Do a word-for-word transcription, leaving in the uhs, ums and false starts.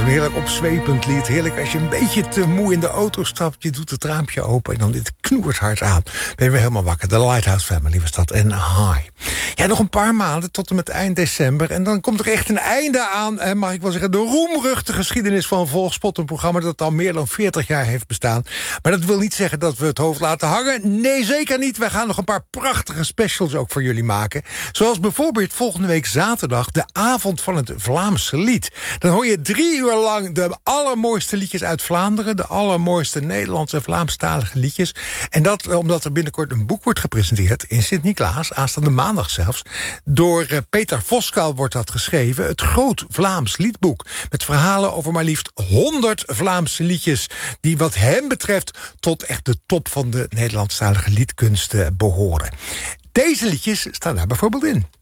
een heerlijk opzwepend lied. Heerlijk als je een beetje te moe in de auto stapt. Je doet het raampje open en dan dit knoert hard aan. Ben je weer helemaal wakker. De Lighthouse Family was dat. En hi. Ja, nog een paar maanden tot en met eind december. En dan komt er echt een einde aan. En mag ik wel zeggen, de roemruchte geschiedenis van Volkspot. Een programma dat al meer dan veertig jaar heeft bestaan. Maar dat wil niet zeggen dat we het hoofd laten hangen. Nee, zeker niet. Wij gaan nog een paar prachtige specials ook voor jullie maken. Zoals bijvoorbeeld volgende week zaterdag de avond van het Vlaamse lied. Dan hoor je drie uur lang de allermooiste liedjes uit Vlaanderen. De allermooiste Nederlandse en Vlaamstalige liedjes. En dat omdat er binnenkort een boek wordt gepresenteerd in Sint-Niklaas, aanstaande maandag zelfs. Door uh, Peter Voskuil wordt dat geschreven. Het Groot Vlaams Liedboek. Met verhalen over maar liefst honderd Vlaamse liedjes. Die wat hem betreft tot echt de top van de Nederlandstalige liedkunst uh, behoren. Deze liedjes staan daar bijvoorbeeld in.